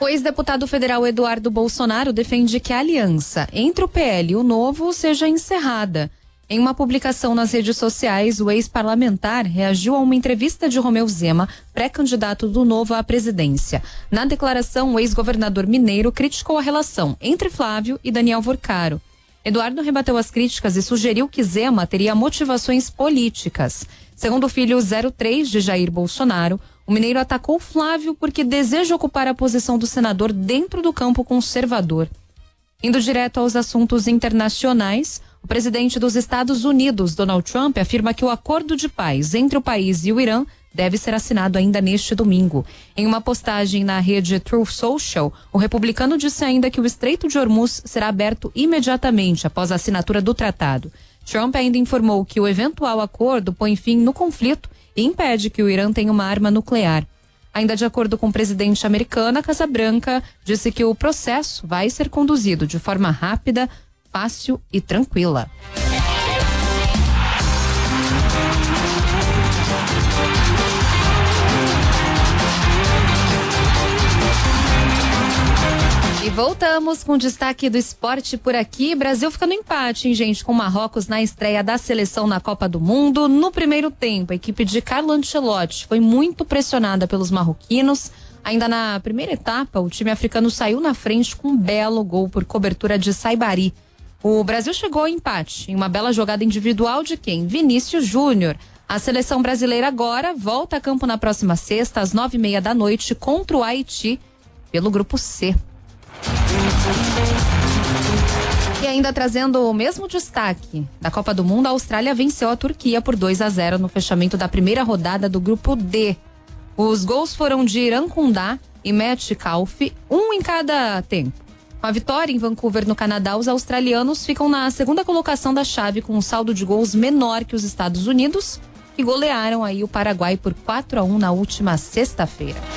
O ex-deputado federal Eduardo Bolsonaro defende que a aliança entre o PL e o Novo seja encerrada. Em uma publicação nas redes sociais, o ex-parlamentar reagiu a uma entrevista de Romeu Zema, pré-candidato do Novo à presidência. Na declaração, o ex-governador mineiro criticou a relação entre Flávio e Daniel Vorcaro. Eduardo rebateu as críticas e sugeriu que Zema teria motivações políticas. Segundo o filho 03 de Jair Bolsonaro, o mineiro atacou Flávio porque deseja ocupar a posição do senador dentro do campo conservador. Indo direto aos assuntos internacionais, o presidente dos Estados Unidos, Donald Trump, afirma que o acordo de paz entre o país e o Irã deve ser assinado ainda neste domingo. Em uma postagem na rede Truth Social, o republicano disse ainda que o Estreito de Hormuz será aberto imediatamente após a assinatura do tratado. Trump ainda informou que o eventual acordo põe fim no conflito e impede que o Irã tenha uma arma nuclear. Ainda de acordo com o presidente americano, a Casa Branca disse que o processo vai ser conduzido de forma rápida, fácil e tranquila. E voltamos com destaque do esporte por aqui. Brasil fica no empate, hein, gente, com Marrocos na estreia da seleção na Copa do Mundo. No primeiro tempo, a equipe de Carlo Ancelotti foi muito pressionada pelos marroquinos. Ainda na primeira etapa, o time africano saiu na frente com um belo gol por cobertura de Saibari. O Brasil chegou ao empate em uma bela jogada individual de quem? Vinícius Júnior. A seleção brasileira agora volta a campo na próxima sexta, às 9h30 da noite, contra o Haiti, pelo grupo C. E ainda trazendo o mesmo destaque da Copa do Mundo, a Austrália venceu a Turquia por 2-0 no fechamento da primeira rodada do grupo D. Os gols foram de Iran Kundá e Matt Kalf, um em cada tempo. Com a vitória em Vancouver, no Canadá, os australianos ficam na segunda colocação da chave com um saldo de gols menor que os Estados Unidos, que golearam aí o Paraguai por 4-1 na última sexta-feira.